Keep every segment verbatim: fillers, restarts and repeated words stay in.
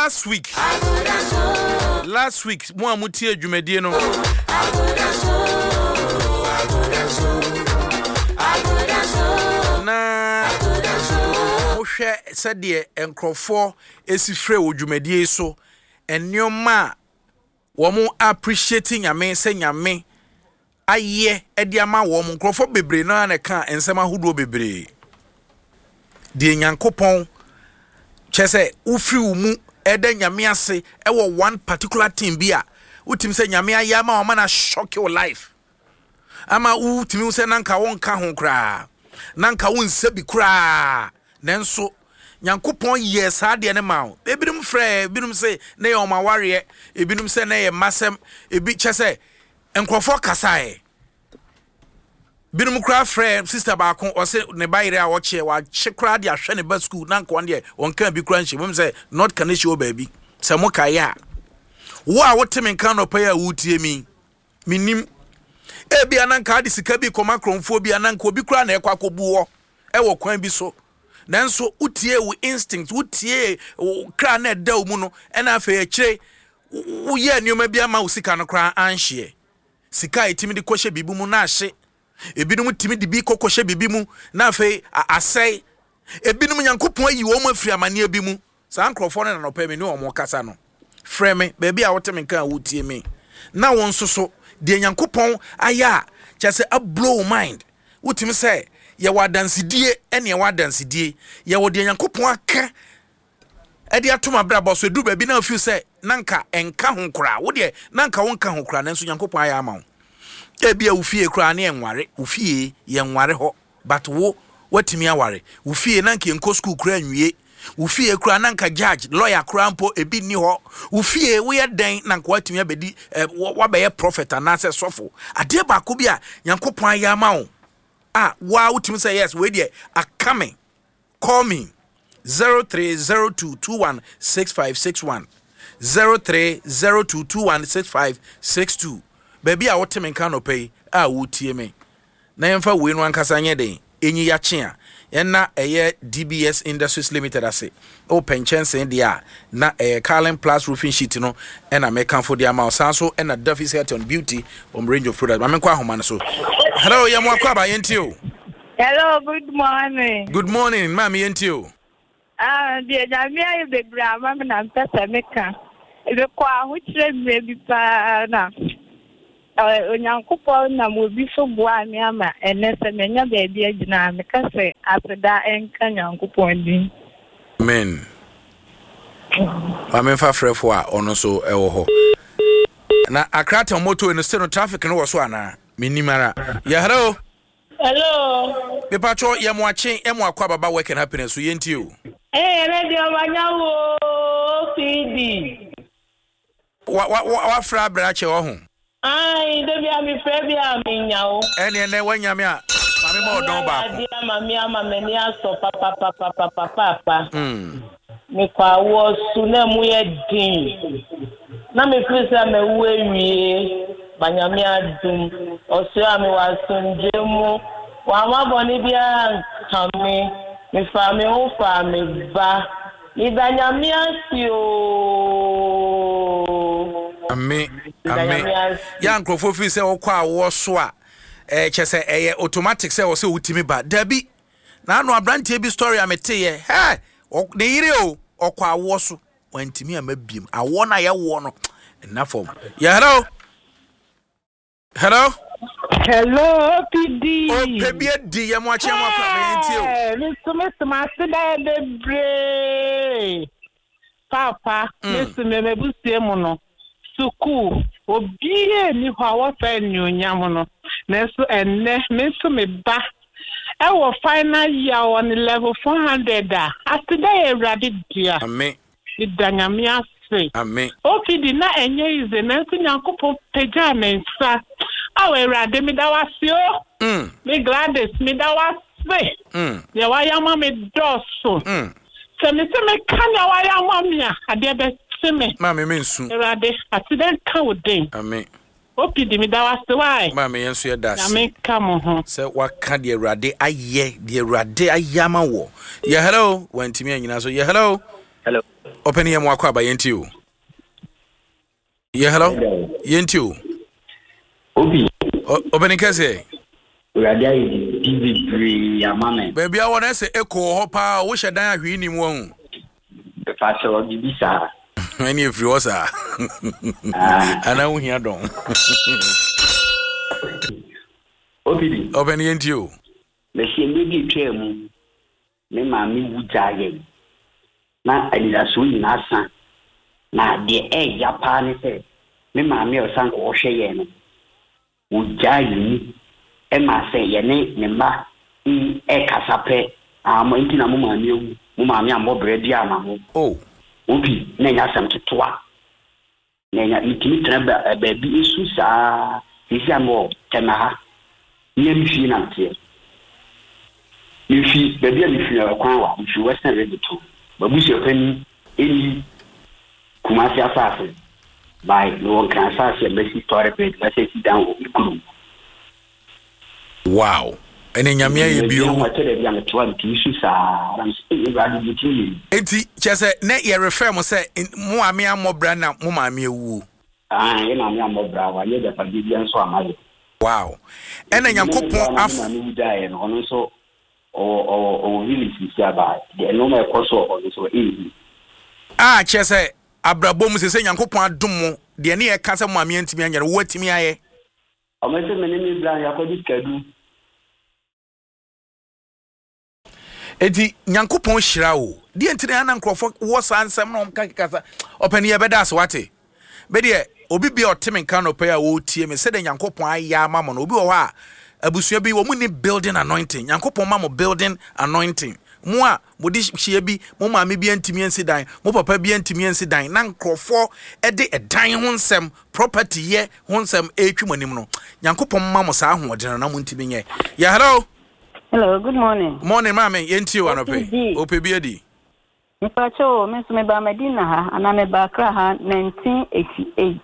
last week last week mo amutie adwumadie no na ohwe sɛdeɛ enkrofo esifre odwumadie so enioma wɔn appreciating nyame sɛ nyame ayɛ edi ama wɔn nkrofo bebre na na ka ensɛm ahodo bebre die nyankopɔn kyese ufri umu eda nyame ase ɛwɔ one particular thing bi a utim sɛ nyame ayɛ ama wɔn na shock your life ama utimi sɛ nanka wɔn ka ho kra nanka wɔn nsabi kra nanso nyankopɔn yɛ saa de ne ma ebinom frɛ ebinom sɛ na yɛ ɔmaware ebinom sɛ na yɛ masem ebi kyese nkrofo kasae binom kra frɛ sister baako ɔse ne bayire a wɔkye wa kye kra de ahwɛ ne ba school nanka wɔn de wɔn kan bi kra nhye mom sɛ not can she o baby sɛ mo kae a wo a woteme kan no pay a wutie mi minim ebi ananka de sika bi kɔma kromfo bi ananka obi kra na ɛkɔ akɔbu wɔ ɛwɔ kwan bi so nanso utie wo instinct utie kra na ɛda wo mu no ɛna afɛ akyire wo yɛ nneɛma bi ama wo sika no kra anhye sika etimi de kɔhye bibu mu na ahye ebinum timi de bi kɔkɔhye bibi mu na afɛ asɛe ebinum nyankopɔn ayi wo mu afiri amane bi mu saa nkrɔfo no na nɔpɛ me ne wo mo kasa no frɛ me baabi a wote me kan wotie me na won soso de nyankopɔn aya kyase a blow mind wotimi sɛ ye wadansidie ene ye wadansidie ye wo de nyankopɔn aka ade atoma brabo so edu baabi na afiu sɛ nanka enka ho kora wo de nanka wo nka ho kora nanso nyankopɔn aya ama wo ebia wo fie kora na enware wo fie ye nware ho but wo watimi aware wo fie nanka enko school kora nwie wo fie kora nanka judge lawyer kora mpo ebi ni ho wo fie wo ye den nanka watimi abedi wabɛyɛ prophet anase sofo ade ba ko bia nyankopɔn aya ama wo ah wow utimi say yes we there are coming call me zero three zero two two one six five six one zero three zero two two one six five six two baby a wotimi kan no pay ah wotie me na yemfa we no ankasa nye den enyi ya che a na eye D B S Industries Limited ase open chance dia na eh Carlin Plus roofing sheet no e na mekan for dia ma so e na Duffy's Health and Beauty from range of products ma menkwa ahoma no so. Hello ya mo akwa ba yentio. Hello, good morning. Good morning ma me yentio. Ah dia jami ayi bebra ma me na mpesa meka e be kwa ho kire me bi pa na onyankopɔn na mo bi so boa me ama enese menya ba bi agina me ka se apeda enka nyankopɔn din. Amen. Ma me fa frefo a ono so ewo ho. Na akrata moto no se no traffic no wo so ana minimara. Ya hello. Hello. Me pacho ye mo ache e mo akwa baba work and happiness so yenti o. Eh radio wanyawo P D. Wa wa wa fra brache wo ho. Ai, debi ami frebi ami nyawo. Ene ene wanya me a ma me mo don ba ko. Dia mami ama meni aso papa papa papa papa. Mm. Me kwa wo su na mu ye din. Na me fisa me wewie banyame adum. Oso ami wa sunjemu. Wa ma boni bia kame. Me fa me o fa me ba. Ni banyame asio. Ame ame ya nkrofo fi se okwa wo so a eh chese eh automatic se wo se wutimi ba dabi na anu abrantie bi story amete ye he ne yire o okwa wo so wantimi amabiem awo na ye wo no na form ya hello hello hello P D o pebi di ye mo ache mo afa me nti o mi so me so ma se da bebre papa mi so me mebusie mu no suku obie ni ho awofa nyonyam no na so enne me so me ba e wo final year on level four hundred a asida erade dia amen idanyame ase amen okidi na enye ize na so nyankopɔ pagya me nsa awo erade me da wase o mm me Gladys me da wase mm ya wa yama me doso mm se me se me kanya wa yama me a ade be me ma me mensu erade accident ka wodin amen opidi mi da wase why ma me yensu ye da na me ka mo ho se waka de erade aye de erade ayama wo ya hello wantimi anyina so ya hello hello Open your more by you. Yeah, hello? Yentu. Obi. Opening Kase. Radia is busy free, your mamma. Baby, I want to say echo hopper, wish I die in him one. The pastor of the Bisa. Many of you was, and I won't hear don't. Obi. Open Yentu. Machine baby train. Me mammy would die. Na adida so nyina san na de e japa ne se me maame o san ko hwe ye no wo jayi e ma se ye ne ne ma e kasape amo ntina mo maame ewu mo maame ambo bredi ama mo oh obi na nya sam totoa na nya itimi tra ba bi esu saa isi amo tema ha nyem fi na tie mi fi ba bi mi fi akwan wa mi fi western ready to babusi opani eni kumasi afase by no kan afase mesi story page message down ikuru wow ene nyamia ye bio ma tele bia meto an tisu sa ram e radi bitini enti chese ne ye refer mo se mo ame amobra na mo maame ewu ah ye na ame amobra wa ye da pa bia nso amale wow ene nyankopon af na ni dae no no so o o o really see about the normal course of so easy ah chese abrabom se se nyankopon adom mo de ne ye ka se mo ame antimi anyere wo atimi aye o me se me ni bla ya ko diskadu edi nyankopon hyira wo de entire ana nkrofo wo sansem na omka kasa opani ye beda so wate be de obi bia otime nka no pa ya wo tie me se de nyankopon aya ama no obi wo ha abusua bi wo mu ni building anointing nyankopon ma mo building anointing mo a mo di hye bi mo maame bi antimi ansi dan mo papa bi antimi ansi dan na nkrofo e de edan ho nsem property ye ho nsem etwi manim no nyankopon ma mo sa ho odena na mo ntimi nye ya hello hello good morning morning mama yenti wa no pe ope bi adi Mpacho me so me ba Medina ha ana me ba Accra ha nineteen eighty-eight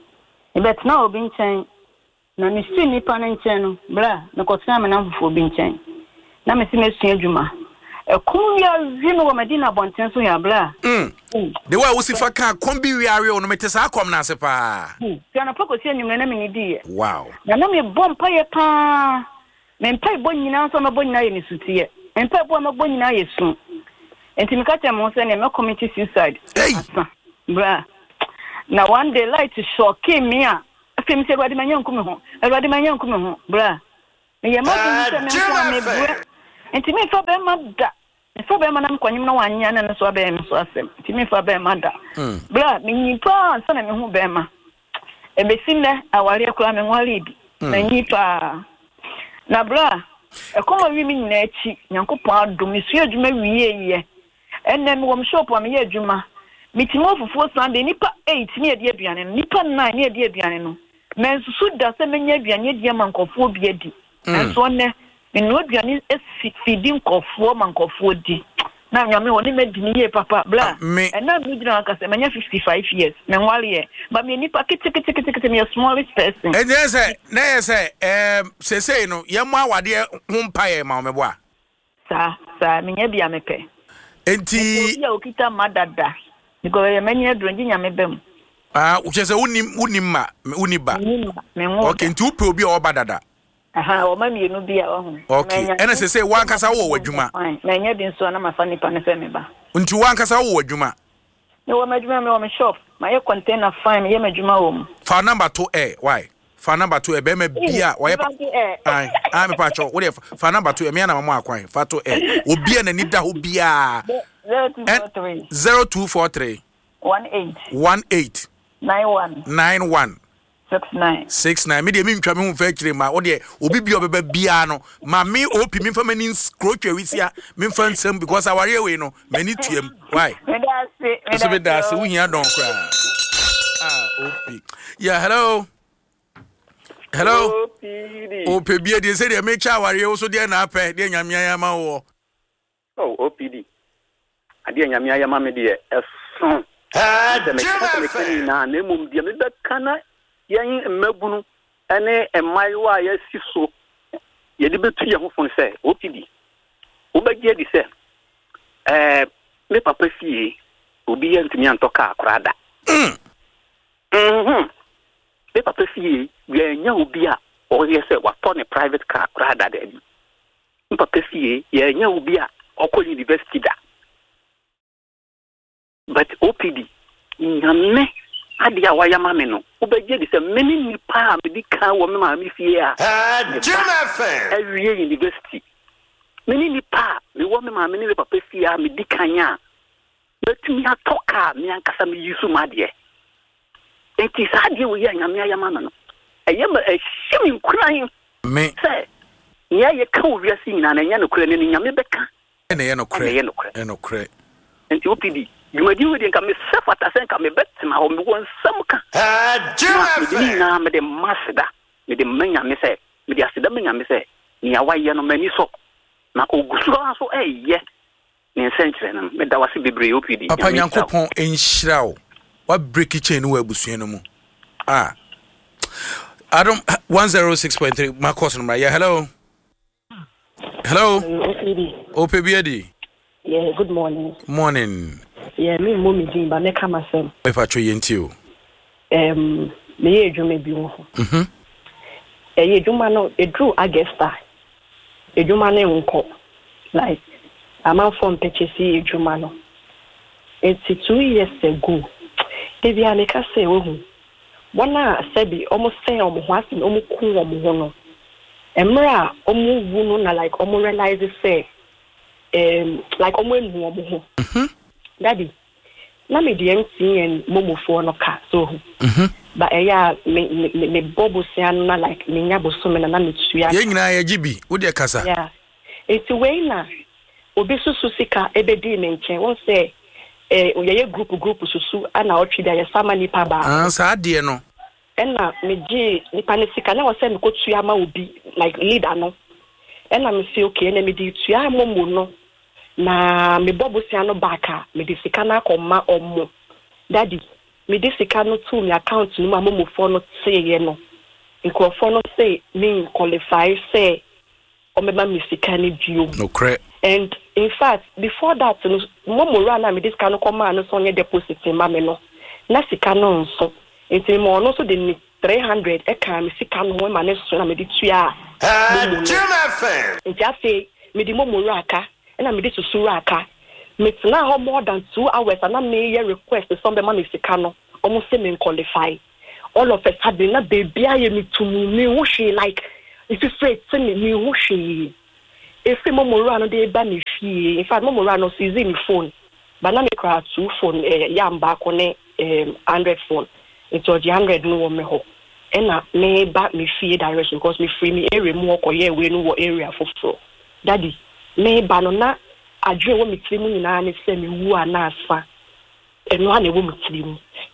e bet na obi nchen na me si nipa na nchen no bra me kwotena me na mfofo obi nchen na me si me sua adwuma e kum ya wi me wo Medina bonten so ya bra mm de wa wo si fa ka kom bi wi are o no mete sa kom na se pa ya na poko si anwumre na me ni di wow na na me bom pa ye pa me mpa bo nyina so me bo nyina ye ni sutie mpa bo me bo nyina ye su enti me ka tell mo say na me commit suicide hey bra na one day light shock me a afem se Awurade manya nkume ho Awurade manya nkume ho bra me ye ma bi se me nko me bra enti me fa be ma da me fa be ma na mkwanyim na wanya na so be me so asem enti me fa be ma da bra me nyipa so na me hu be ma e be sinne aware akura me nwale bi na nyipa na bra e koma wi mi nyina achi nyankopon adom isu adwuma wiye ye ennem wo shop am ye adwuma mitimo fufuo Sunday nipa eight ne ade aduane no nipa nine ne ade aduane no mensusu da se menya aduane die mankofo bi adi enso ne me no aduane fidi nkofo mankofo di na nyame woni medini ye papa bla ena mi gina aka se menya fifty-five years me nwale ba me nipa kiti kiti kiti kiti me smallest person e je se na ye se eh se se no ye mo awade ho mpaye ma o mebo a sa sa menya bia mepe enti ya okita madada niko ye menya dronji nyame bem ah u se unim unim ma uniba okay nti upe obi o badada aha o ma mienu bia o hu okay ena se se wan kasa wo wadwuma na nya bi nso na mafa nipa ne fe me ba nti wan kasa wo wadwuma ne wo madwuma me wo me shop ma ye container fine ye madwuma wo mu fa number two eh why fa number two e be ma bia wo ye ai ai me pa cho wo de fa number two e me na mama akwan fa to eh obi na ni da ho bia zero two four three one eight one eight nine one nine one six nine six nine me de me ntwa me hu fa kire ma wo de obi bia obeba bia no ma me opi me fa mani scrotwa wisia me fa nsam because aware we no mani tuam why me da se me da se me da se hu hia don kra ah opi yeah hello hello opi bia de se de me cha aware wo so de na apɛ de nyame ayama wo oh opd ade nyame ayama me de ɛso ah de me ka me kani na na mum de me be kana yan mmabunu ene emayiwa ya siso ye de betu ye ho fon se opd wo bagye di se eh me papa fie obi yɛ ntumi antɔ kaa koraa da mm mhm be papa fie yɛ nya obi a ɔyɛ sɛ watɔ ne private car koraa da da bi papa fie yɛ nya obi a ɔkɔ university da but O P D nyame ade a waya ma me no obɛgye de sɛ many nipa a me di kan wɔ me ma me fie a awie university many nipa me wɔ me ma me ne papa fie a me di kan a betumi atoka me ankasa me yisu ma de enti saa de wo yɛ nyame aya ma no ɛyɛ ma ɛhyɛ me nkuran me sɛ nyɛ yɛ ka wo wiase nyina na nyɛ no kura ne nyame bɛka ɛna yɛ no kura ɛna yɛ no kura ɛna no kura enti O P D Jumadi we nka me sefata sen ka me betima ho me won sam ka ah juma na me de masida me de manya me se me de asida manya me se ni awaye no mani so na ogusuro so eye ne senkyere no me da wase bebre O P D papa nyankopon enhyira wo wa break chain no abusua no mu ah Adam one oh six point three my course number yeah hello hello O P D O P D yeah good morning morning yeah me mommy din ba me kama sem e fa twa yenti o em me ye dwuma bi wo mhm e ye dwuma no e dru Augusta e dwuma no nko like amount from purchase e dwuma no it's two years ago e bia me ka say wo hu bona sabi almost say omo ho asin omo ku omo ho no emra omo wu no na like omo realize say um like omo enu omo ho mhm daddy na me D M C and momo for no ka so mhm but eya me me me bobo sia na like me nya bo so me na na me tua ye nyina ye gibi wo de kasa yeah it's way na obi susu sika ebedi me nche won say eh ye group group susu ana otwi da ye sama nipa ba ah sa de no ena me gi nipa ne sika na wo say me ko tua ma obi like leader no ena me say okay na me di tua momo no na me bobo sia no baka me di sika na akoma omo daddy me di sika no to me account no ma momo fo no say ye no nkrofo no say me qualify say o me ma me sika ni bio no cre and in fact before that no momo ra na me di sika no koma no so nye deposit ma me no na sika no nso enti mo no so de three hundred e ka me sika no ma ne so na me di tua ah juma fan enti afi me di momo ra aka na me dey susu aka me tena ho more than two hours and na me ye request some be man sika no almost say me qualify all of us had na baby aye me to me wo she like if you afraid say me me wo she if mo mo ra no dey ba me fie in fact mo mo ra no seize me phone but na me cry two phone eh ya mba ko ne um hundred phone it was one hundred no wo me ho e na me ba me fie direction because me free me area mo ko ye we no wo area for floor daddy me ba no na adwe wo mitirimu nyina ne se me wu anasa eno ana wo mitirimu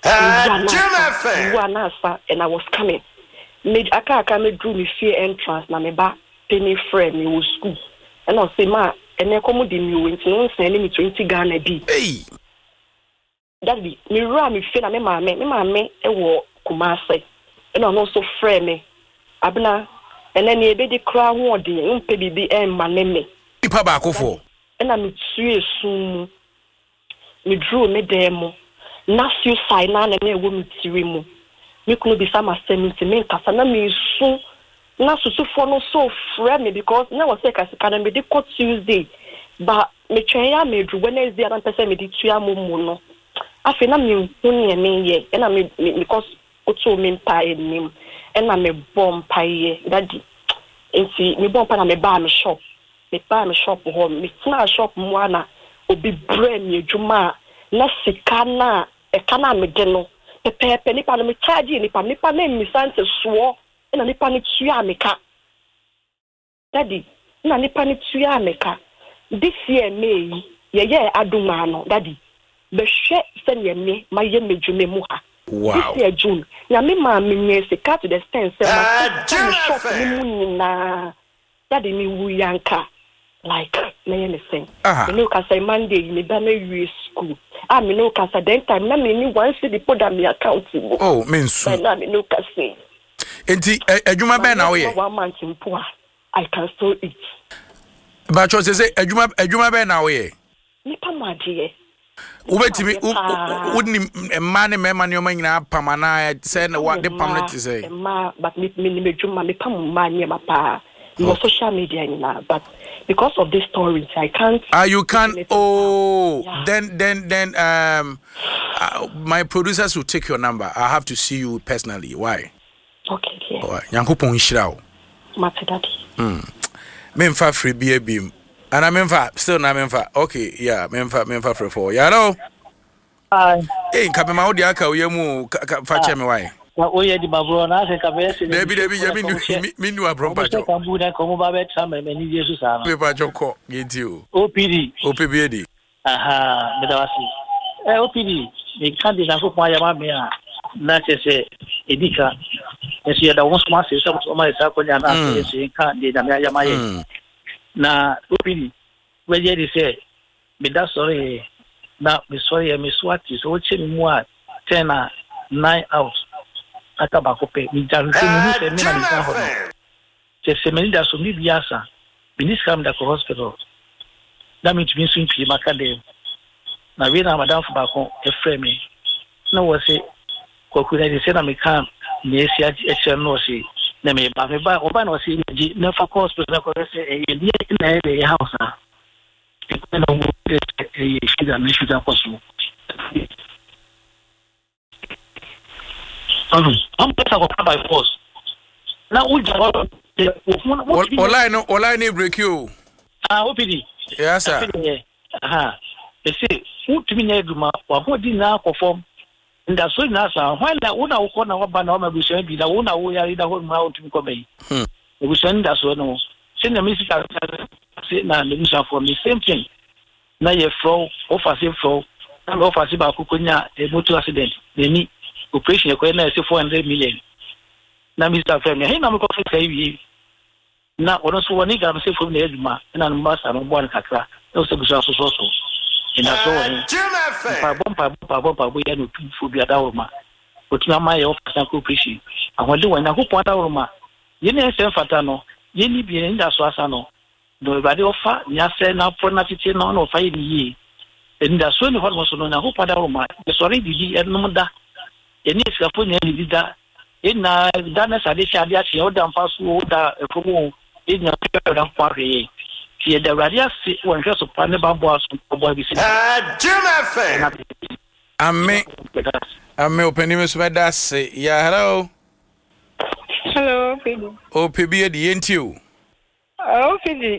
wu anasa and I was coming me aka aka me drew me fear entrance na me ba penny friend me wo school and I say ma ene komo di mi wo nti no nsan ni me twenty Ghana bi hey daddy me ra me fe na me ma me me ma me e wo Kumase and I also friend me abna ene ne ebe di kra ho odi mpe bibi e ma ne me ipa ba akofo ena me tue sum me drew me demo na few sign na na ewo me tiri mu me kunu bi sama seventy me kasa na me su na susu for no so frame me because na was say kasa kana me dey ko Tuesday but me twen ya me drew Wednesday na pese me dey tua mu mu no afi na me hunu ye me ye ena me because oto me mpa enim ena me bom pa ye daddy enti me bom pa na me ba me shop me pa me shop ho me tina shop mu ana obi brand me adwuma na sika na e kana me de no pepepe nipa no me charge nipa nipa na mi sanse so na nipa ni tua me ka daddy na nipa ni tua me ka this year May ye ye aduma no daddy be hwe se ne me ma ye medwuma mu ha wow this year June ya me ma me nye sika to the extent say ma shop ni mu na daddy mi wu yanka like na ye me say ah you know ka say Monday me ba na wi school ah me know ka say then time na me ni one city put that me account go oh mensu na me know ka say enti adwuma be na wo ye one month impo I can still eat ba cho say adwuma adwuma be na wo ye nipa mo ade Ubetimi wouldn't man and man your man pam and I said what the pam to say. Ma but me me me juma me pam man near my pa. No social media now, but because of this stories, I can't. Ah, you can't. Oh, yeah. then, then, then. Um, uh, my producers will take your number. I have to see you personally. Why? Okay, yeah. Oh, Yankupon Shirao. Mate daddy. Hmm. Memfa free B beam. And I memfa still na memfa. Okay, yeah, memfa memfa free four. Yeah, hello. Hi. Hey, kapema odi aka oyemu fa che me why? Na oye di babro na se kabesi. Debi debi ya mi mi nu abron pa jo. Ka bu na ko mo ba be tra me ni Jesus ana. We pa jo ko genti o. O P D. O P D di. Aha, me da wasi. Eh O P D, me kan di na ko pa ya ma me a na che se edika. Esi ya da won so ma se so ma sa ko nya na se se kan di na me ya ma ye. Na O P D, we je di se me da sorry na me sorry me swati so che mi mu a ten na nine out. Akaba kope mi jaru se mi se mi na mi ka hono se se mi da so mi biasa binis kam da ko hospital da mi tumi so nti maka de na we na madam fo ba ko e frame me na wo se ko ku na de se na mi kan ni esi a e no se na me ba me ba o ba no se ji na fa ko hospital ko se e ye na e be house na e ko na mo e e shi da me shi da ko so I'm better go by force. Now we just online online break you. Ah, O P D. Yes sir. Aha. You see, who to me na eduma, wa ho di na perform. Nda so na sa, when na una wo na wo ba na wo ma busuan bi na wo na wo ya da ho ma wo tumi ko bai. Hmm. E busuan nda so no. Se na music say na the music for me same thing. Na ye flow, offer say flow. Na offer say ba kukunya a motor accident. Ni operation e ko na say four hundred million na Mister Femi he na me ko say wi na ono so woni ga me say from na eduma na no masa no bo an kakra no so busa so so so ina so woni pa bom pa pa bom pa bo ya no tumfo bi ada wo ma otuna ma ye office ko operation ahode wona ko po ada wo ma ye na se fata no ye ni bi nda so asa no do ba de ofa nya se na po na titi no no fa ye ni ye nda so ni ho mo so no na ko pa da wo ma ye sorry di enum da eni esafo nya ni dida ena dana sade sade achi o da mfa so o da ekomo enya pe da mfa re ti e da radia si won hwe so pa ne ba bo aso bo bi si ah Jim F ame ame openi me so da se ya hello hello P D o P D e yenti o o P D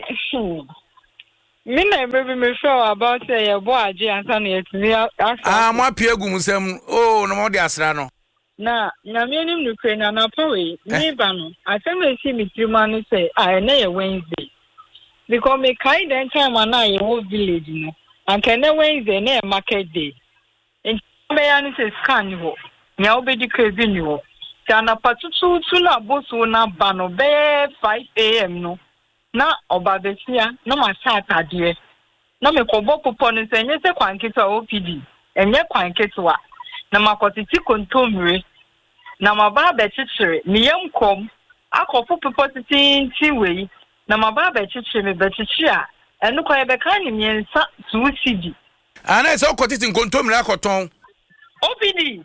me na baby me show about say your boy age ansa na yetimi asa ah mo apia gu musem oh no mo de asra no na na me nim no kre na na pawe me ba no asem e si me tiruma no say ah na ye Wednesday because me kai den time na ye wo village no and can na Wednesday na market day en me ya no say scan ho nya obedi crazy ni ho kana patutu tu na boso na ba no be five a m no na obabesia na ma sa atade na me kobo popo no se nye se kwankete O P D enye kwankete wa na makotiti kontomre na maba bechichire me yemkom akofo popo titi ti wei na maba bechichire me bechichi a enu kwa ebe kan ni miensa two C D ana se okotiti kontomre akoton O P D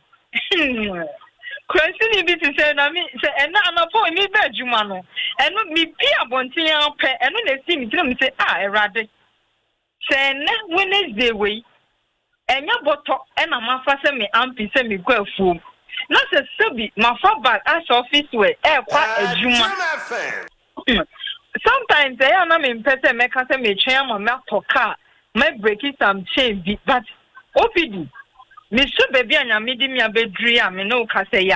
Kwesi ni bi ti se na mi se ena anapo mi be adwuma no eno mi pi abonten ape eno na si mi tire mi se ah erade se na Wednesday we enya boto ena mafa se me ampi se mi kwa afuom na se sebi mafa bag as office we e kwa adwuma sometimes I am na me pese me ka se me twen ma me atoka me break some chain bi but O P D Mister baby anya me di me abedri a me no ka se ya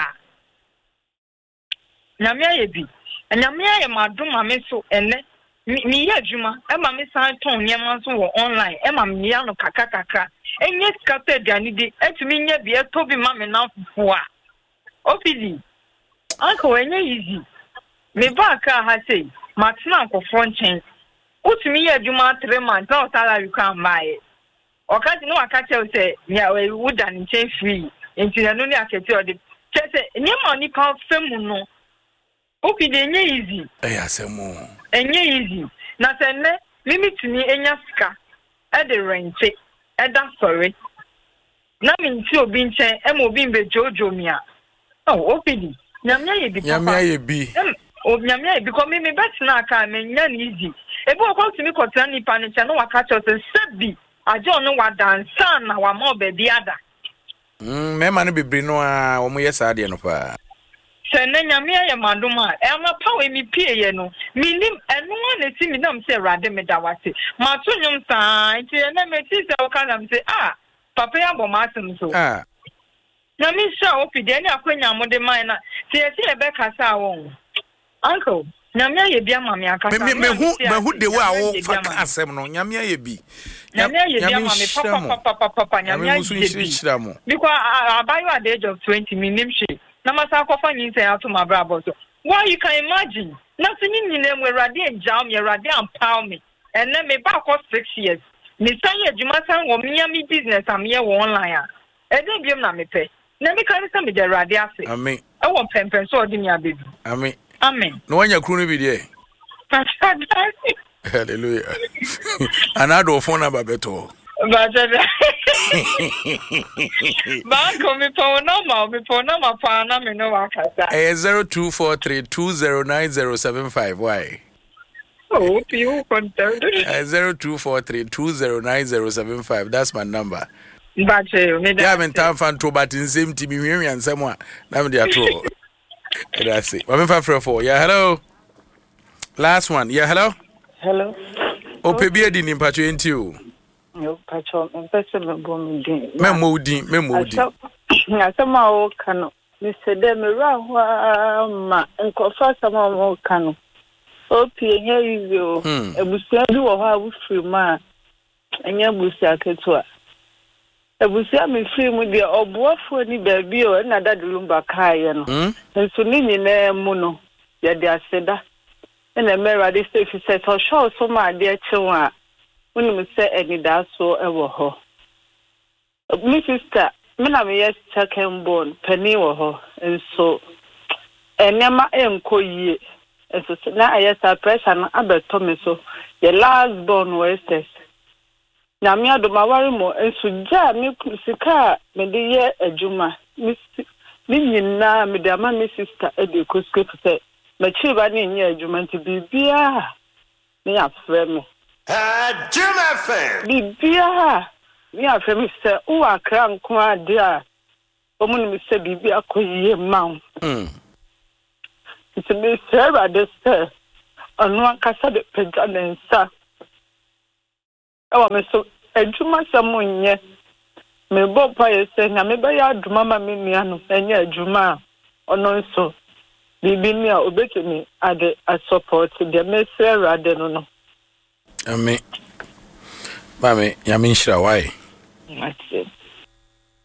nyame aye bi nyame aye madoma me so ene mi ye adwuma e ma me san ton nyema so wo online e ma me ya no kaka kaka enye skata aduane di etumi nya bi eto bi ma me na fufo a O P D anko enye easy me ba ka ha sei matna akofo nchen utumi ye adwuma three months na o salary kan mai okati no akati o se nya we wuda nchen free enti na no ni akati o de chese nyema ni pa femu no O P D enye easy eh asemu enye easy na se ne limit ni enya sika e de rent e da sorry na me nti obi nchen e mo obi mbe jojo mi a oh opidi nyamia ye bi papa nyamia ye bi o nyamia ye bi ko me me bet na aka me nya ni easy e bi o ko timi ko tan ni pa ni che no wa ka cho se sebi ajo no wa dansa na wa mo be bi ada mm me ma no bebre no a wo mo ye sa de no pa se na nyamia ye madoma e ma pa we mi pie ye no minim eno na ti mi nam se rade me da wate ma to nyum sa nti na me ti se o ka nam se ah papa ya bo ma asem so ah na mi sha opidi ani akwanya mo de man na ti e ti e be kasa won uncle nyamia ye bia ma me akasa me me hu me hu de wa wo fa asem no nyamia ye bi nyamia ye bia ma me papa papa papa nyamia ye bi because abayo at the age of twenty minim she na masa kofa nyin say ato ma brabo so why you can imagine nothing in name we rade enjam ye rade empower me and then me back for six years me say adwuma san wo me me business am ye online a e dey biem na me pe na me kan say me dey rade ase amen e won pempen so odi me abedu amen amen no wanya kru no bi de hallelujah anado phone number beto Bajada. Banko mi po number, mi po number pa na mi no wakasa. Eh zero two four three two zero nine zero seven five why? Oh, you contact. Eh zero two four three two zero nine zero seven five. That's my number. Bache, me da. Yeah, men time fan to but in same team me and someone. Na me dey atro. That's it. What me fa for? Yeah, hello. Last one. Yeah, hello. Hello. O pe bi edi ni mpacho enti o. Yo, pacho, mpese me bo me din. Me mo din, me mo din. Asama o kanu. Me se de me ra hwa ma nkofa sama mo kanu. O pie nya yizo. Ebusia bi wo ha wo firi ma. Enya busia ketua. Ebusia me firi mu de obuafo ni ba bi o na dadulumba kaaye no. Nso ni nyina mu no. Ya de aseda. Na me ra de safe set o show so ma de chewa. When we say any that so ever ho. My sister, me na me yes second born penny wo ho and so enema enko yie. And so na I yes pressure na abeto me so the last born was this. Na me ado ma wari mo enso ja me sika me de ye adwuma. Me me nyina me de ama me sister e de ko scope say me chiba ni nye adwuma nti bibia me afre me. Uh, Jim F M. Bibia, me a friend say, "Oh, I can't come out there." Omun mi say bibia ko ye ma. Mm. It's me say ba de say, "Onu akasa de pega na nsa." E wa me so adwuma samunye. Me bo pa ye say na me ba ya adwuma ma me nua no, enye adwuma. Ono nso bibi ni a obetumi ade a support de me say rade no no. Amen. Mami, yamin shira why? That's it.